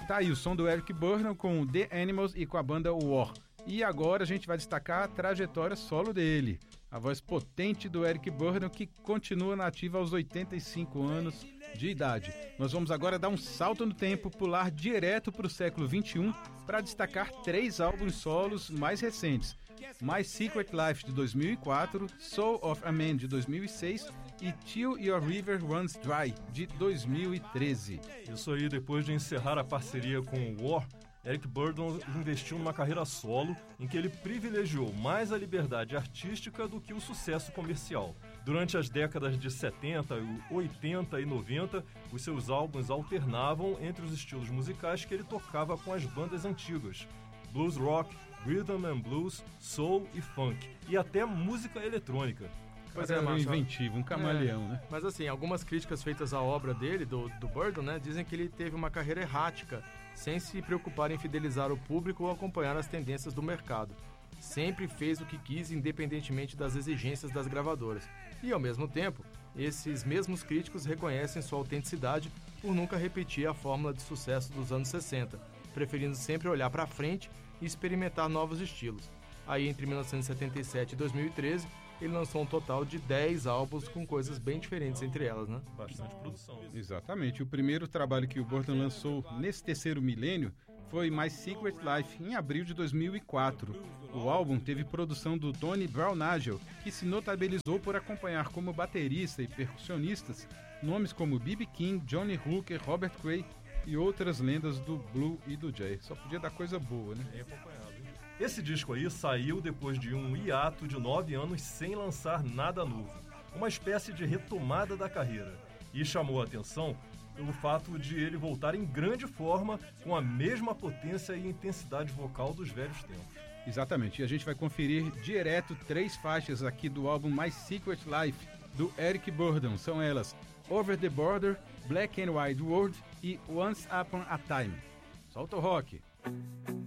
Tá aí o som do Eric Burdon com The Animals e com a banda War. E agora a gente vai destacar a trajetória solo dele. A voz potente do Eric Burdon, que continua nativa aos 85 anos de idade. Nós vamos agora dar um salto no tempo, pular direto para o século XXI para destacar 3 álbuns solos mais recentes. My Secret Life, de 2004, Soul of a Man, de 2006 e Till Your River Runs Dry, de 2013. Isso aí, depois de encerrar a parceria com o War, Eric Burdon investiu numa carreira solo em que ele privilegiou mais a liberdade artística do que o sucesso comercial. Durante as décadas de 70, 80 e 90, os seus álbuns alternavam entre os estilos musicais que ele tocava com as bandas antigas: blues rock, rhythm and blues, soul e funk, e até música eletrônica. Pois é, um inventivo, um camaleão, né? Mas assim, algumas críticas feitas à obra dele, do Burdon, né, dizem que ele teve uma carreira errática, sem se preocupar em fidelizar o público ou acompanhar as tendências do mercado. Sempre fez o que quis, independentemente das exigências das gravadoras. E, ao mesmo tempo, esses mesmos críticos reconhecem sua autenticidade por nunca repetir a fórmula de sucesso dos anos 60, preferindo sempre olhar para frente e experimentar novos estilos. Aí, entre 1977 e 2013, ele lançou um total de 10 álbuns com coisas bem diferentes entre elas, né? Bastante produção. Exatamente. O primeiro trabalho que o Burdon lançou nesse terceiro milênio foi My Secret Life, em abril de 2004. O álbum teve produção do Tony Brownagel, que se notabilizou por acompanhar como baterista e percussionistas nomes como B.B. King, Johnny Hooker, Robert Cray e outras lendas do blues e do jazz. Só podia dar coisa boa, né? Bem acompanhado, hein? Esse disco aí saiu depois de um hiato de 9 anos sem lançar nada novo. Uma espécie de retomada da carreira. E chamou a atenção pelo fato de ele voltar em grande forma com a mesma potência e intensidade vocal dos velhos tempos. Exatamente. E a gente vai conferir direto 3 faixas aqui do álbum My Secret Life, do Eric Burdon. São elas Over the Border, Black and White World e Once Upon a Time. Solta o rock!